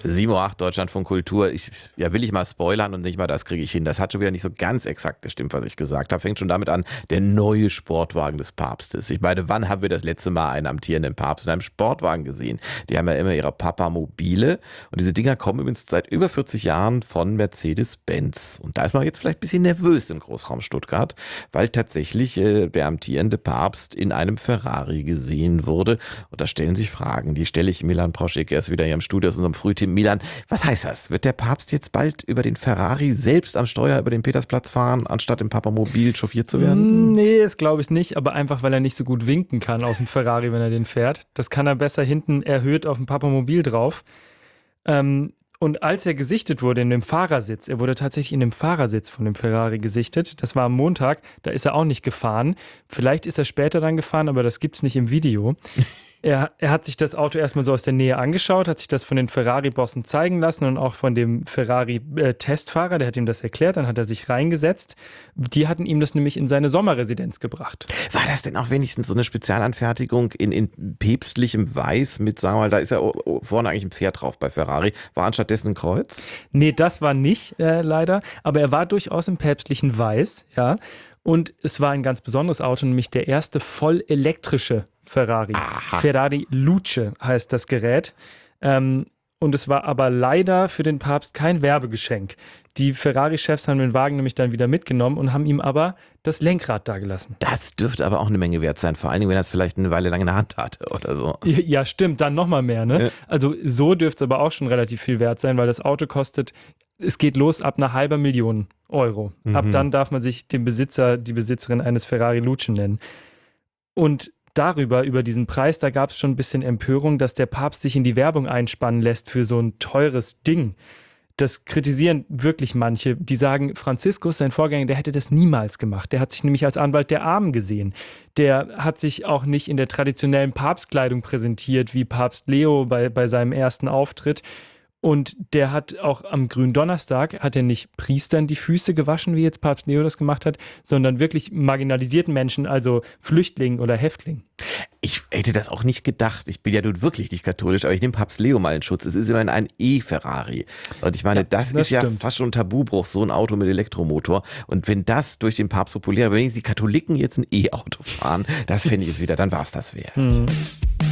7:08 Uhr, Deutschlandfunk Kultur. Will ich mal spoilern und nicht mal das kriege ich hin. Das hat schon wieder nicht so ganz exakt gestimmt, was ich gesagt habe. Fängt schon damit an, der neue Sportwagen des Papstes. Ich meine, wann haben wir das letzte Mal einen amtierenden Papst in einem Sportwagen gesehen? Die haben ja immer ihre Papamobile. Und diese Dinger kommen übrigens seit über 40 Jahren von Mercedes-Benz. Und da ist man jetzt vielleicht ein bisschen nervös im Großraum Stuttgart, weil tatsächlich der amtierende Papst in einem Ferrari gesehen wurde. Und da stellen sich Fragen. Die stelle ich Milan Proschek erst wieder hier im Studio aus unserem Frühteam. Milan, was heißt das? Wird der Papst jetzt bald über den Ferrari selbst am Steuer über den Petersplatz fahren, anstatt im Papamobil chauffiert zu werden? Nee, das glaube ich nicht, aber einfach, weil er nicht so gut winken kann aus dem Ferrari, wenn er den fährt. Das kann er besser hinten erhöht auf dem Papamobil drauf. Und als er gesichtet wurde in dem Fahrersitz, er wurde tatsächlich in dem Fahrersitz von dem Ferrari gesichtet, das war am Montag, da ist er auch nicht gefahren. Vielleicht ist er später dann gefahren, aber das gibt's nicht im Video. Er hat sich das Auto erstmal so aus der Nähe angeschaut, hat sich das von den Ferrari-Bossen zeigen lassen und auch von dem Ferrari-Testfahrer, der hat ihm das erklärt, dann hat er sich reingesetzt. Die hatten ihm das nämlich in seine Sommerresidenz gebracht. War das denn auch wenigstens so eine Spezialanfertigung in päpstlichem Weiß mit, sagen wir mal, da ist ja vorne eigentlich ein Pferd drauf bei Ferrari, war anstattdessen ein Kreuz? Nee, das war nicht, leider, aber er war durchaus im päpstlichen Weiß, ja. Und es war ein ganz besonderes Auto, nämlich der erste voll elektrische Ferrari. Aha. Ferrari Luce heißt das Gerät. Und es war aber leider für den Papst kein Werbegeschenk. Die Ferrari-Chefs haben den Wagen nämlich dann wieder mitgenommen und haben ihm aber das Lenkrad dagelassen. Das dürfte aber auch eine Menge wert sein, vor allen Dingen, wenn er es vielleicht eine Weile lang in der Hand hatte oder so. Ja, stimmt, dann nochmal mehr, ne? Ja. Also so dürfte es aber auch schon relativ viel wert sein, weil das Auto kostet, es geht los ab 500.000 Euro. Ab dann darf man sich den Besitzer, die Besitzerin eines Ferrari Luce nennen. Und über diesen Preis, da gab es schon ein bisschen Empörung, dass der Papst sich in die Werbung einspannen lässt für so ein teures Ding. Das kritisieren wirklich manche, die sagen, Franziskus, sein Vorgänger, der hätte das niemals gemacht. Der hat sich nämlich als Anwalt der Armen gesehen. Der hat sich auch nicht in der traditionellen Papstkleidung präsentiert, wie Papst Leo bei seinem ersten Auftritt. Und der hat auch am Gründonnerstag, hat er nicht Priestern die Füße gewaschen, wie jetzt Papst Leo das gemacht hat, sondern wirklich marginalisierten Menschen, also Flüchtlingen oder Häftlingen. Ich hätte das auch nicht gedacht. Ich bin ja nun wirklich nicht katholisch, aber ich nehme Papst Leo mal in Schutz. Es ist immerhin ein E-Ferrari. Und ich meine, Ja, das ist stimmt. ja fast schon ein Tabubruch, so ein Auto mit Elektromotor. Und wenn das durch den Papst populär, wenn die Katholiken jetzt ein E-Auto fahren, das finde ich es wieder, dann war es das wert.